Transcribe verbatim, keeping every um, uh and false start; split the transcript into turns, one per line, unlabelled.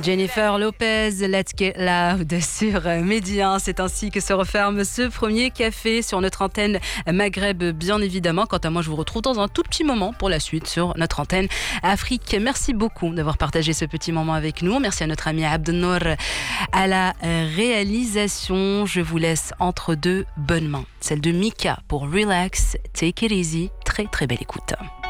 Jennifer Lopez, Let's Get Loud sur Média. C'est ainsi que se referme ce premier café sur notre antenne Maghreb, bien évidemment. Quant à moi, je vous retrouve dans un tout petit moment pour la suite sur notre antenne Afrique. Merci beaucoup d'avoir partagé ce petit moment avec nous. Merci à notre ami Abdelnour à la réalisation. Je vous laisse entre deux bonnes mains. Celle de Mika pour Relax, Take It Easy. Très très belle écoute.